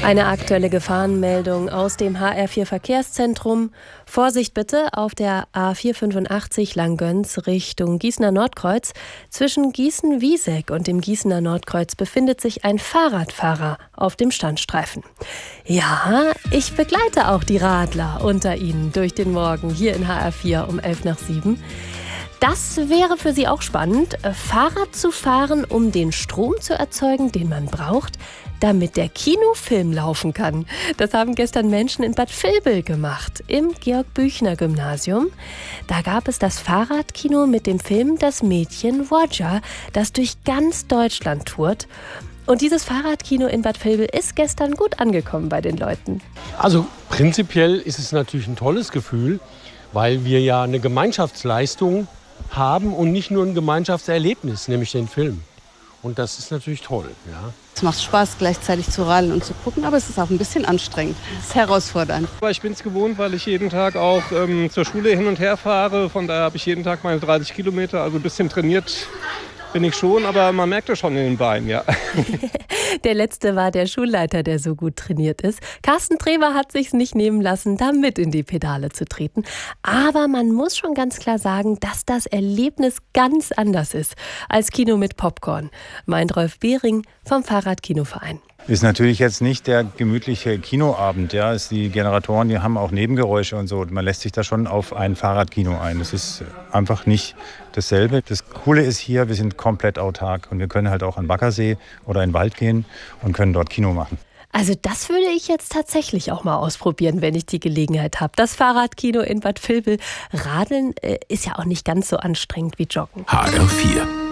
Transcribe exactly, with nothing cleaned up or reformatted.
Eine aktuelle Gefahrenmeldung aus dem H R vier Verkehrszentrum. Vorsicht bitte auf der A vierhundertfünfundachtzig Langgöns Richtung Gießener Nordkreuz. Zwischen Gießen-Wieseck und dem Gießener Nordkreuz befindet sich ein Fahrradfahrer auf dem Standstreifen. Ja, ich begleite auch die Radler unter Ihnen durch den Morgen hier in H R vier um elf nach sieben. Das wäre für Sie auch spannend, Fahrrad zu fahren, um den Strom zu erzeugen, den man braucht, damit der Kinofilm laufen kann. Das haben gestern Menschen in Bad Vilbel gemacht, im Georg-Büchner-Gymnasium. Da gab es das Fahrradkino mit dem Film Das Mädchen Roger, das durch ganz Deutschland tourt. Und dieses Fahrradkino in Bad Vilbel ist gestern gut angekommen bei den Leuten. Also prinzipiell ist es natürlich ein tolles Gefühl, weil wir ja eine Gemeinschaftsleistung haben und nicht nur ein Gemeinschaftserlebnis, nämlich den Film. Und das ist natürlich toll. Ja. Es macht Spaß, gleichzeitig zu radeln und zu gucken, aber es ist auch ein bisschen anstrengend. Es ist herausfordernd. Ich bin es gewohnt, weil ich jeden Tag auch ähm, zur Schule hin und her fahre. Von daher habe ich jeden Tag meine dreißig Kilometer, also ein bisschen trainiert bin ich schon, aber man merkt es schon in den Beinen, ja. Der letzte war der Schulleiter, der so gut trainiert ist. Carsten Treber hat sich's nicht nehmen lassen, da mit in die Pedale zu treten. Aber man muss schon ganz klar sagen, dass das Erlebnis ganz anders ist als Kino mit Popcorn, meint Rolf Behring vom Fahrradkinoverein. Ist natürlich jetzt nicht der gemütliche Kinoabend. Ja. Es, die Generatoren, die haben auch Nebengeräusche und so. Man lässt sich da schon auf ein Fahrradkino ein. Das ist einfach nicht dasselbe. Das Coole ist hier, wir sind komplett autark und wir können halt auch an den Baggersee oder in den Wald gehen und können dort Kino machen. Also das würde ich jetzt tatsächlich auch mal ausprobieren, wenn ich die Gelegenheit habe. Das Fahrradkino in Bad Vilbel. Radeln äh, ist ja auch nicht ganz so anstrengend wie Joggen. H R vier